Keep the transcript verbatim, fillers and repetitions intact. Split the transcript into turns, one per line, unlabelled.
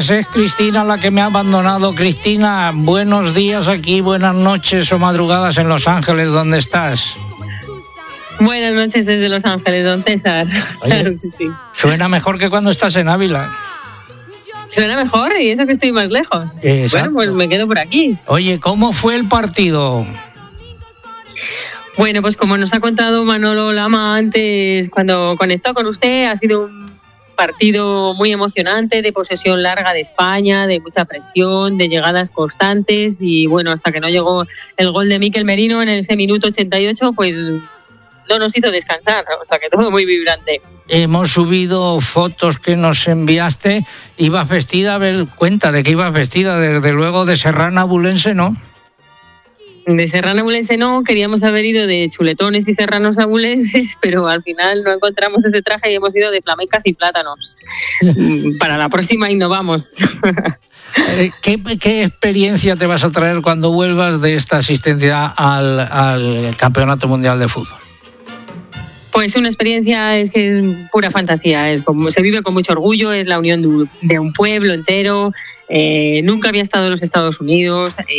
veces es Cristina la que me ha abandonado. Cristina, buenos días aquí, buenas noches o madrugadas en Los Ángeles, ¿dónde estás?
Buenas noches desde Los Ángeles, don César.
Oye, claro que sí. Suena mejor que cuando estás en Ávila.
Suena mejor y eso que estoy más lejos.
Exacto.
Bueno, pues me quedo por aquí.
Oye, ¿cómo fue el partido?
Bueno, pues como nos ha contado Manolo Lama antes, cuando conectó con usted, ha sido un partido muy emocionante, de posesión larga de España, de mucha presión, de llegadas constantes y bueno, hasta que no llegó el gol de Mikel Merino en el minuto ochenta y ocho, pues no nos hizo descansar, o sea que todo muy vibrante.
Hemos subido fotos que nos enviaste. Iba vestida, a ver, cuenta de que iba vestida, desde luego de serrana abulense, ¿no?
De serrana abulense no, queríamos haber ido de chuletones y serranos abulenses, pero al final no encontramos ese traje y hemos ido de flamencas y plátanos. Para la próxima innovamos.
¿Qué, ¿Qué experiencia te vas a traer cuando vuelvas de esta asistencia al, al Campeonato Mundial de Fútbol?
Pues una experiencia es que es pura fantasía, es como se vive con mucho orgullo, es la unión de un, de un pueblo entero. Eh, nunca había estado en los Estados Unidos.